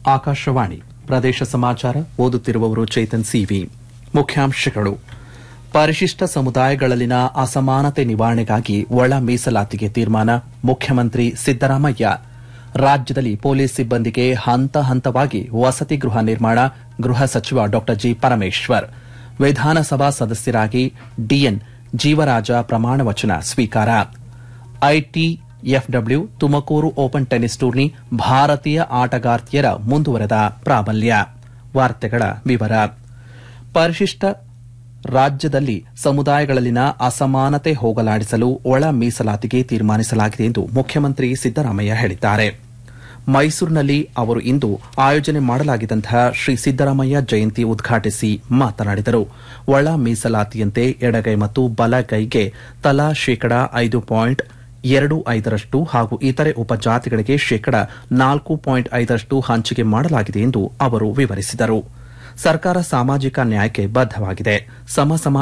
ಆಕಾಶವಾಣಿ ಪ್ರದೇಶ ಸಮಾಚಾರ ಓದುತ್ತಿರುವವರು ಚೇತನ್ ಸಿವಿ. ಮುಖ್ಯಾಂಶಗಳು: ಪರಿಶಿಷ್ಟ ಸಮುದಾಯಗಳಲ್ಲಿನ ಅಸಮಾನತೆ ನಿವಾರಣೆಗಾಗಿ ಒಳ ಮೀಸಲಾತಿಗೆ ತೀರ್ಮಾನ, ಮುಖ್ಯಮಂತ್ರಿ ಸಿದ್ದರಾಮಯ್ಯ. ರಾಜ್ಯದಲ್ಲಿ ಪೊಲೀಸ್ ಸಿಬ್ಬಂದಿಗೆ ಹಂತ ಹಂತವಾಗಿ ವಸತಿ ಗೃಹ ನಿರ್ಮಾಣ, ಗೃಹ ಸಚಿವ ಡಾ ಜಿ. ಪರಮೇಶ್ವರ್. ವಿಧಾನಸಭಾ ಸದಸ್ಯರಾಗಿ ಡಿಎನ್ ಜೀವರಾಜ ಪ್ರಮಾಣ ವಚನ ಸ್ವೀಕಾರ. ITFW Tumakuru open tennis tourney, ಭಾರತೀಯ ಆಟಗಾರ್ತಿಯರ ಮುಂದುವರೆದ ಪ್ರಾಬಲ್ಯ. ವಾರ್ತೆಗಳ ವಿವರ. ಪರಿಶಿಷ್ಟ ರಾಜ್ಯದಲ್ಲಿ ಸಮುದಾಯಗಳಲ್ಲಿನ ಅಸಮಾನತೆ ಹೋಗಲಾಡಿಸಲು ಒಳ ಮೀಸಲಾತಿಗೆ ತೀರ್ಮಾನಿಸಲಾಗಿದೆ ಎಂದು ಮುಖ್ಯಮಂತ್ರಿ ಸಿದ್ದರಾಮಯ್ಯ ಹೇಳಿದ್ದಾರೆ. ಮೈಸೂರಿನಲ್ಲಿ ಅವರು ಇಂದು ಆಯೋಜನೆ ಮಾಡಲಾಗಿದ್ದಂತಹ ಶ್ರೀ ಸಿದ್ದರಾಮಯ್ಯ ಜಯಂತಿ ಉದ್ಘಾಟಿಸಿ ಮಾತನಾಡಿದರು. ಒಳ ಮೀಸಲಾತಿಯಂತೆ ಎಡಗೈ ಮತ್ತು ಬಲಗೈಗೆ ತಲಾ ಶೇಕಡಾ 5.25% ಹಾಗೂ ಇತರೆ ಉಪಜಾತಿಗಳಿಗೆ ಶೇಕಡಾ 4.5% ಹಂಚಿಕೆ ಮಾಡಲಾಗಿದೆ ಎಂದು ಅವರು ವಿವರಿಸಿದರು. ಸರ್ಕಾರ ಸಾಮಾಜಿಕ ನ್ಯಾಯಕ್ಕೆ ಬದ್ದವಾಗಿದೆ. ಸಮ